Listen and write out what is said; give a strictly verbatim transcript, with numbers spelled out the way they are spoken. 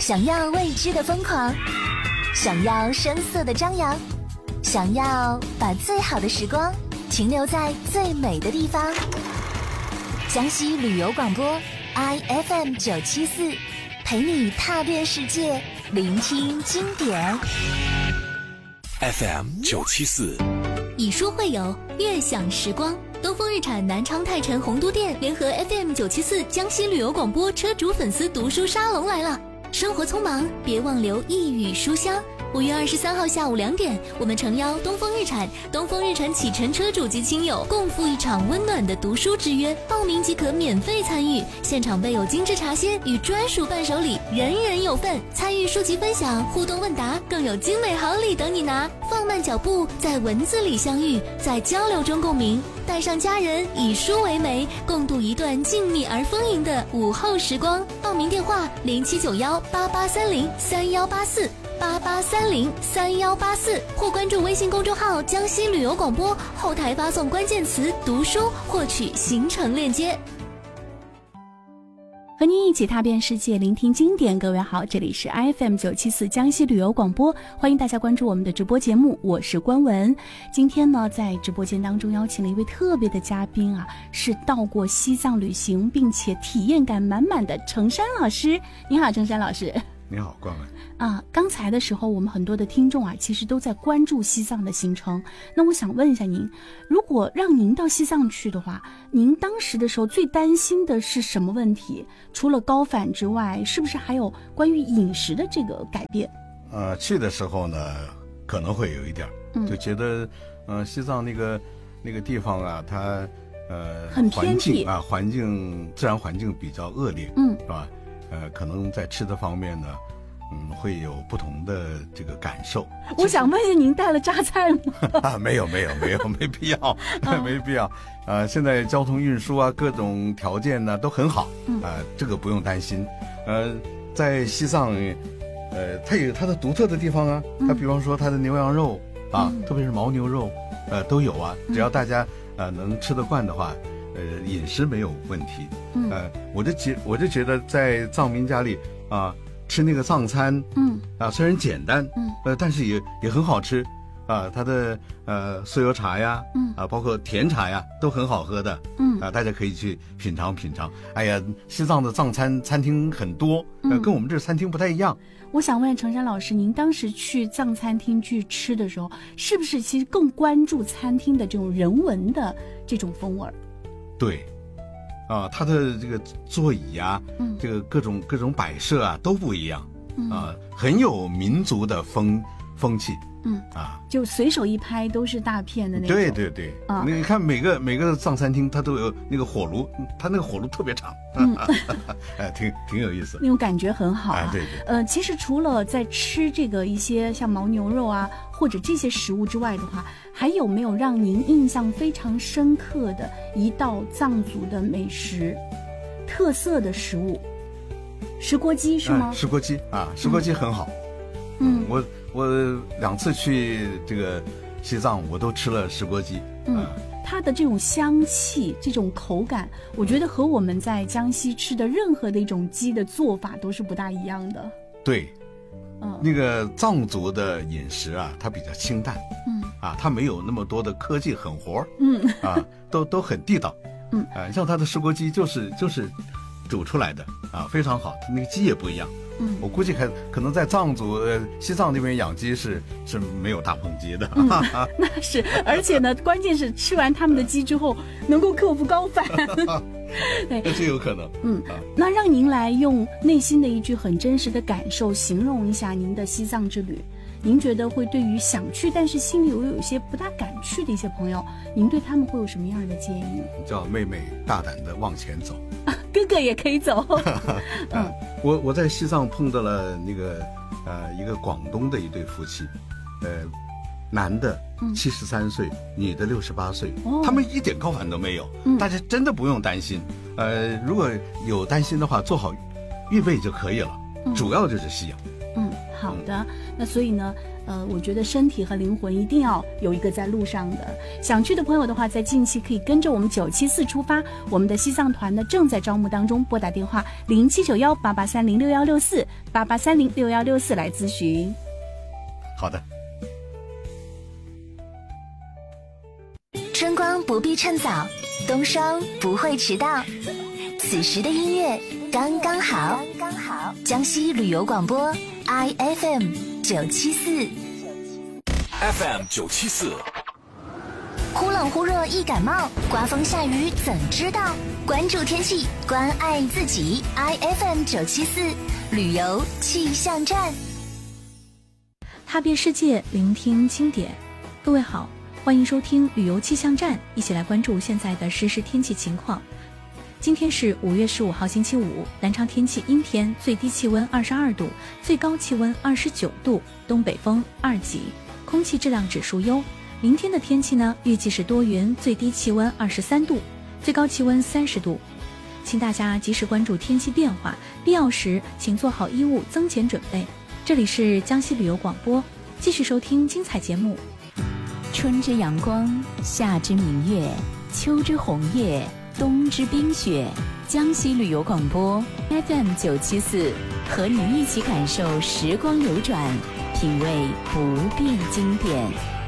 想要未知的疯狂，想要声色的张扬，想要把最好的时光停留在最美的地方。江西旅游广播 I F M 九七四，陪你踏遍世界，聆听经典。 F M 九七四， 以书会友，悦享时光。东风日产南昌泰城洪都店联合 F M 九七四江西旅游广播车主粉丝读书沙龙来了。生活匆忙，别忘留一语书香。五月二十三号下午两点，我们诚邀东风日产、东风日产启辰车主及亲友共赴一场温暖的读书之约。报名即可免费参与，现场备有精致茶歇与专属伴手礼，人人有份。参与书籍分享、互动问答，更有精美好礼等你拿。放慢脚步，在文字里相遇，在交流中共鸣。带上家人，以书为媒，共度一段静谧而丰盈的午后时光。报名电话：零七九幺八八三零三幺八四。八八三零三幺八四，或关注微信公众号江西旅游广播，后台发送关键词读书获取行程链接。 和您一起踏遍世界，聆听经典。各位好，这里是 I F M 九七四江西旅游广播，欢迎大家关注我们的直播节目，我是关文。今天呢，在直播间当中邀请了一位特别的嘉宾啊，是到过西藏旅行并且体验感满满的程山老师。你好，程山老师。 你好，关文。 啊，刚才的时候我们很多的听众啊，其实都在关注西藏的行程。那我想问一下您，如果让您到西藏去的话，您当时的时候最担心的是什么问题？除了高反之外，是不是还有关于饮食的这个改变？ 呃，去的时候呢，可能会有一点，嗯、就觉得，呃，西藏那个那个地方啊，它呃很偏僻环境啊，环境自然环境比较恶劣， 嗯， 是吧？呃，可能在吃的方面呢，嗯，会有不同的这个感受。 我想问一下，您带了榨菜吗？ 啊，没有，没有，没有，没必要，没必要。呃，现在交通运输啊，各种条件呢都很好，啊、呃，这个不用担心。呃，在西藏，呃，它有它的独特的地方啊，它比方说它的牛羊肉啊，嗯、特别是牦牛肉，呃，都有啊。只要大家呃能吃得惯的话。呃，饮食没有问题，嗯，呃，我就觉我就觉得在藏民家里啊，吃那个藏餐，嗯，啊，虽然简单，嗯，呃，但是也也很好吃，啊，它的呃酥油茶呀，嗯，啊，包括甜茶呀，都很好喝的，嗯，啊，大家可以去品尝品尝。哎呀，西藏的藏餐餐厅很多，呃，跟我们这餐厅不太一样。 我想问程山老师，您当时去藏餐厅去吃的时候，是不是其实更关注餐厅的这种人文的这种风味？ 对，啊，它的这个座椅啊，嗯，这个各种各种摆设啊都不一样，嗯、啊，很有民族的风风气，嗯啊， 就随手一拍都是大片的那种。 对对对，啊，你看每个每个藏餐厅它都有那个火炉，它那个火炉特别长，嗯，哎，挺挺有意思， 那种感觉很好啊。 哎、对对， 呃，其实除了在吃这个一些像牦牛肉啊或者这些食物之外的话，还有没有让您印象非常深刻的一道藏族的美食特色的食物？石锅鸡是吗？ 哎、石锅鸡啊，石锅鸡很好。嗯，嗯我我两次去这个西藏，我都吃了石锅鸡。 嗯，啊、它的这种香气、这种口感，我觉得和我们在江西吃的任何的一种鸡的做法都是不大一样的。 对。嗯，那个藏族的饮食啊，它比较清淡，嗯，啊，它没有那么多的科技狠活，嗯，啊，都都很地道，嗯，啊，像它的石锅鸡就是就是煮出来的啊，非常好，那个鸡也不一样，嗯，我估计可可能在藏族呃西藏那边养鸡是是没有大棚鸡的， 嗯，那是，而且呢，关键是吃完他们的鸡之后能够克服高反。 对，这有可能。 嗯，啊、那让您来用内心的一句很真实的感受形容一下您的西藏之旅。您觉得会对于想去但是心里又有一些不大敢去的一些朋友，您对他们会有什么样的建议？ 叫妹妹大胆的往前走， 啊、哥哥也可以走。 嗯，我我在西藏碰到了那个呃一个广东的一对夫妻，呃。男的七十三岁，嗯、女的六十八岁，哦，他们一点高反都没有，嗯，大家真的不用担心。呃，如果有担心的话，做好预备就可以了。嗯、主要就是吸氧。 嗯， 好的。嗯、那所以呢，呃，我觉得身体和灵魂一定要有一个在路上的。想去的朋友的话，在近期可以跟着我们九七四出发。我们的西藏团呢正在招募当中，拨打电话零七九幺八八三零六幺六四八八三零六幺六四来咨询。 好的。 春光不必趁早，冬霜不会迟到。此时的音乐刚刚好，刚刚好。江西旅游广播 I F M 九七四 ，F M 九七四。 忽冷忽热易感冒，刮风下雨怎知道？关注天气，关爱自己。I F M 九七四旅游气象站， 踏遍世界，聆听经典。各位好，欢迎收听旅游气象站，一起来关注现在的实时天气情况。今天是五月十五号星期五，南昌天气阴天，最低气温二十二度，最高气温二十九度，东北风二级，空气质量指数优。明天的天气呢，预计是多云，最低气温二十三度，最高气温三十度。请大家及时关注天气变化，必要时请做好衣物增减准备。这里是江西旅游广播，继续收听精彩节目。 春之阳光，夏之明月，秋之红叶，冬之冰雪。江西旅游广播 F M 九七四，和你一起感受时光流转，品味不变经典。